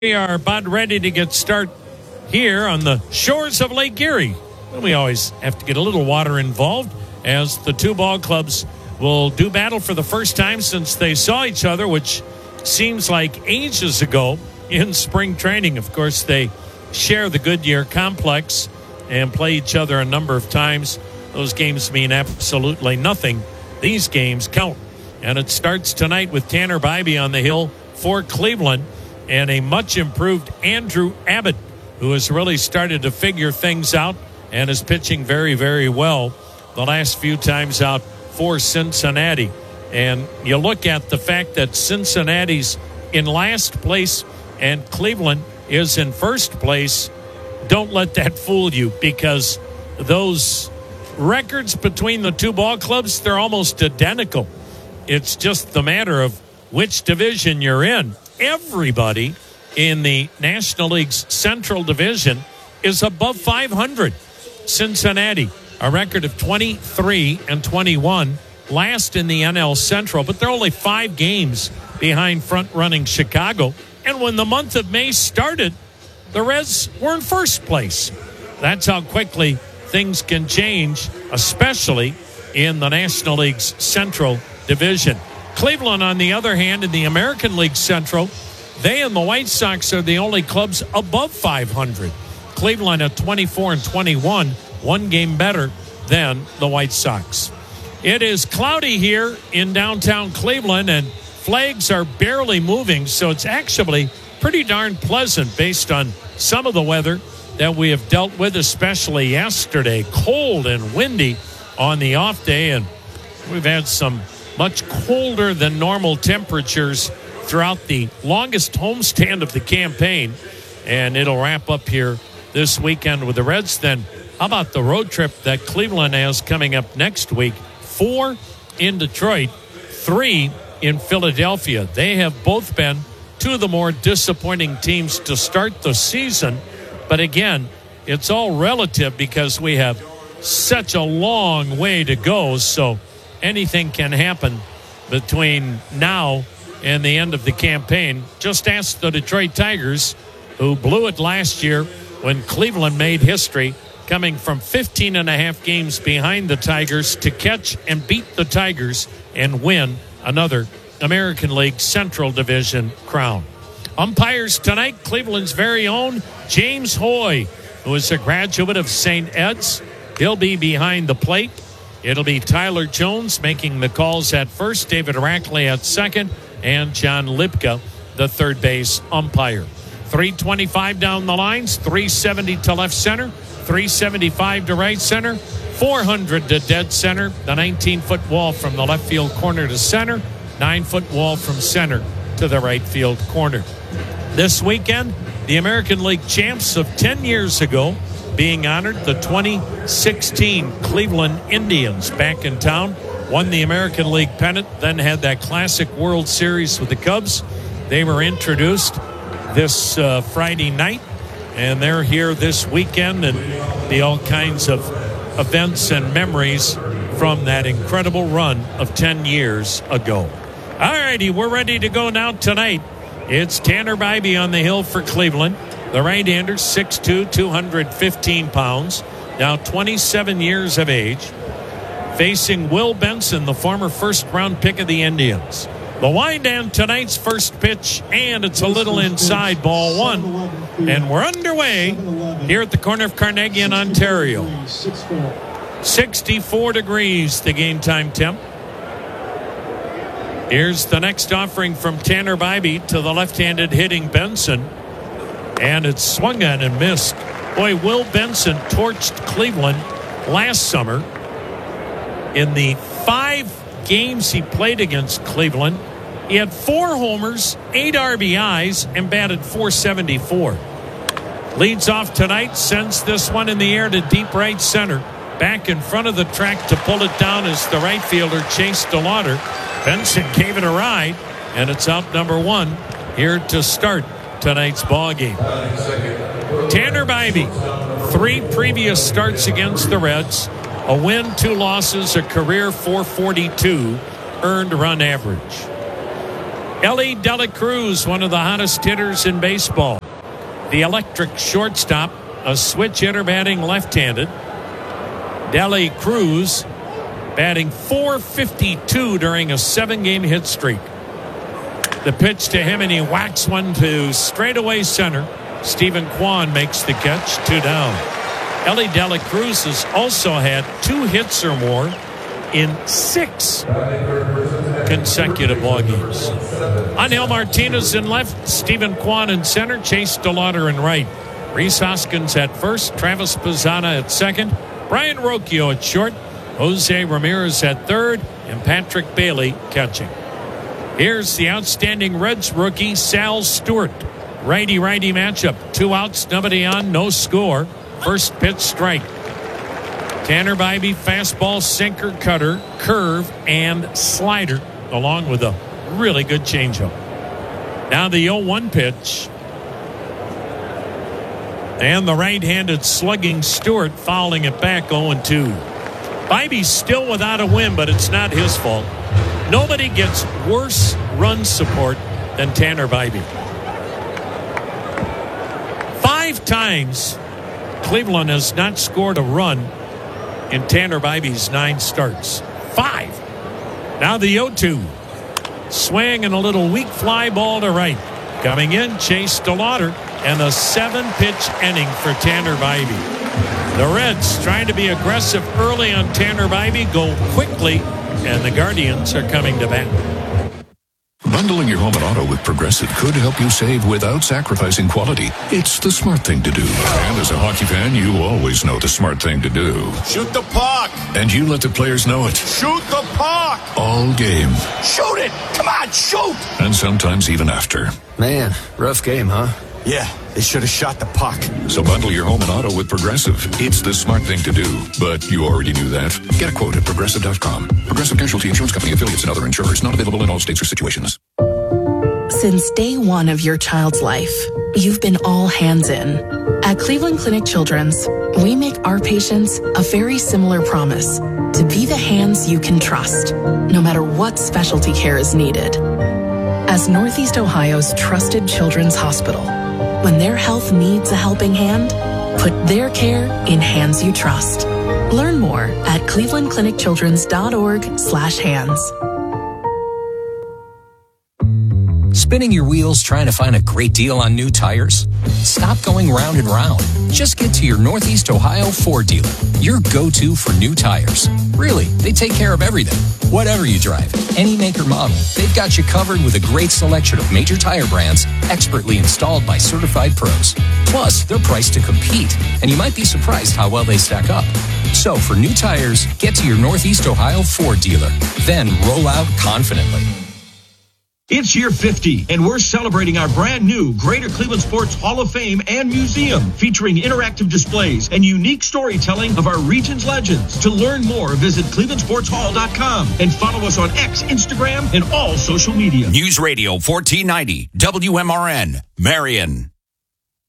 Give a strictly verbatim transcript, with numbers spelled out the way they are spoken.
We are about ready to get started here on the shores of Lake Erie. We always have to get a little water involved as the two ball clubs will do battle for the first time since they saw each other, which seems like ages ago in spring training. Of course, they share the Goodyear complex and play each other a number of times. Those games mean absolutely nothing. These games count. And it starts tonight with Tanner Bibee on the hill for Cleveland and a much improved Andrew Abbott, who has really started to figure things out and is pitching very, very well the last few times out for Cincinnati. And you look at the fact that Cincinnati's in last place and Cleveland is in first place. Don't let that fool you, because those records between the two ball clubs, they're almost identical. It's just the matter of which division you're in. Everybody in the National League's Central Division is above five hundred. Cincinnati, a record of twenty-three and twenty-one, last in the N L Central, but they're only five games behind front-running Chicago. And when the month of May started, the Reds were in first place. That's how quickly things can change, especially in the National League's Central Division. Cleveland, on the other hand, in the American League Central, they and the White Sox are the only clubs above five hundred. Cleveland at twenty-four and twenty-one, one game better than the White Sox. It is cloudy here in downtown Cleveland, and flags are barely moving, so it's actually pretty darn pleasant based on some of the weather that we have dealt with, especially yesterday. Cold and windy on the off day, and we've had some much colder than normal temperatures throughout the longest homestand of the campaign. And it'll wrap up here this weekend with the Reds. Then how about the road trip that Cleveland has coming up next week? Four in Detroit, three in Philadelphia. They have both been two of the more disappointing teams to start the season. But again, it's all relative because we have such a long way to go. So anything can happen between now and the end of the campaign. Just ask the Detroit Tigers, who blew it last year when Cleveland made history, coming from fifteen and a half games behind the Tigers to catch and beat the Tigers and win another American League Central Division crown. Umpires tonight, Cleveland's very own James Hoy, who is a graduate of Saint Ed's. He'll be behind the plate. It'll be Tyler Jones making the calls at first, David Rackley at second, and John Lipka, the third base umpire. three twenty-five down the lines, three seventy to left center, three seventy-five to right center, four hundred to dead center, the nineteen-foot wall from the left field corner to center, nine-foot wall from center to the right field corner. This weekend, the American League champs of ten years ago being honored, the twenty sixteen Cleveland Indians back in town, won the American League pennant, then had that classic World Series with the Cubs. They were introduced this uh, Friday night, and they're here this weekend, and be all kinds of events and memories from that incredible run of ten years ago. All righty, we're ready to go now tonight. It's Tanner Bibee on the hill for Cleveland. The right-hander, six two, two hundred fifteen pounds, now twenty-seven years of age, facing Will Benson, the former first-round pick of the Indians. The wind down tonight's first pitch, and it's a little inside, ball one. And we're underway here at the corner of Carnegie in Ontario. sixty-four degrees, the game time temp. Here's the next offering from Tanner Bibee to the left-handed hitting Benson. And it's swung on and missed. Boy, Will Benson torched Cleveland last summer. In the five games he played against Cleveland, he had four homers, eight R B Is, and batted four seventy-four. Leads off tonight, sends this one in the air to deep right center. Back in front of the track to pull it down is the right fielder, Chase DeLauder. Benson gave it a ride, and it's out number one here to start tonight's ball game. Tanner Bibee, three previous starts against the Reds, a win, two losses, a career four forty-two earned run average. Ellie Dela Cruz, one of the hottest hitters in baseball. The electric shortstop, a switch hitter batting left-handed. Dela Cruz batting four fifty-two during a seven-game hit streak. The pitch to him, and he whacks one to straightaway center. Stephen Kwan makes the catch, two down. Ellie Dela Cruz has also had two hits or more in six consecutive ball games. Angel Martinez in left, Stephen Kwan in center, Chase DeLauder in right. Rhys Hoskins at first, Travis Pizzana at second, Brian Rocchio at short, Jose Ramirez at third, and Patrick Bailey catching. Here's the outstanding Reds rookie, Sal Stewart. Righty-righty matchup. Two outs, nobody on, no score. First pitch strike. Tanner Bybee, fastball, sinker, cutter, curve, and slider, along with a really good changeup. Now the oh one pitch. And the right-handed slugging Stewart fouling it back oh two. Bybee's still without a win, but it's not his fault. Nobody gets worse run support than Tanner Bybee. Five times Cleveland has not scored a run in Tanner Bybee's nine starts. Five. Now the oh two. Swing and a little weak fly ball to right. Coming in, Chase DeLauder, and a seven-pitch inning for Tanner Bybee. The Reds trying to be aggressive early on Tanner Bybee, go quickly, and the Guardians are coming to bat. Bundling your home and auto with Progressive could help you save without sacrificing quality. It's the smart thing to do. And as a hockey fan, you always know the smart thing to do. Shoot the puck! And you let the players know it. Shoot the puck! All game. Shoot it! Come on, shoot! And sometimes even after. Man, rough game, huh? Yeah, they should have shot the puck. So bundle your home and auto with Progressive. It's the smart thing to do. But you already knew that. Get a quote at Progressive dot com. Progressive Casualty Insurance Company, affiliates, and other insurers. Not available in all states or situations. Since day one of your child's life, you've been all hands in. At Cleveland Clinic Children's, we make our patients a very similar promise to be the hands you can trust, no matter what specialty care is needed. As Northeast Ohio's trusted children's hospital, when their health needs a helping hand, put their care in hands you trust. Learn more at cleveland clinic children's dot org slash hands. Spinning your wheels trying to find a great deal on new tires? Stop going round and round. Just get to your Northeast Ohio Ford dealer, your go-to for new tires. Really, they take care of everything. Whatever you drive, any make or model, they've got you covered with a great selection of major tire brands expertly installed by certified pros. Plus, they're priced to compete, and you might be surprised how well they stack up. So for new tires, get to your Northeast Ohio Ford dealer. Then roll out confidently. It's year fifty, and we're celebrating our brand new Greater Cleveland Sports Hall of Fame and Museum, featuring interactive displays and unique storytelling of our region's legends. To learn more, visit cleveland sports hall dot com and follow us on X, Instagram, and all social media. News Radio fourteen ninety, W M R N, Marion.